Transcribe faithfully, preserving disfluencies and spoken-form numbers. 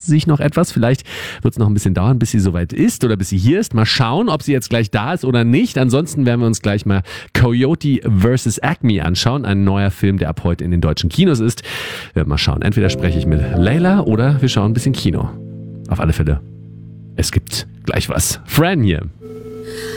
sich noch etwas. Vielleicht wird es noch ein bisschen dauern, bis sie soweit ist oder bis sie hier ist. Mal schauen, ob sie jetzt gleich da ist oder nicht. Ansonsten werden wir uns gleich mal Coyote versus. Acme anschauen. Ein neuer Film, der ab heute in den deutschen Kinos ist. Wir werden mal schauen. Entweder spreche ich mit Layla oder wir schauen ein bisschen Kino. Auf alle Fälle, es gibt gleich was. Fran hier.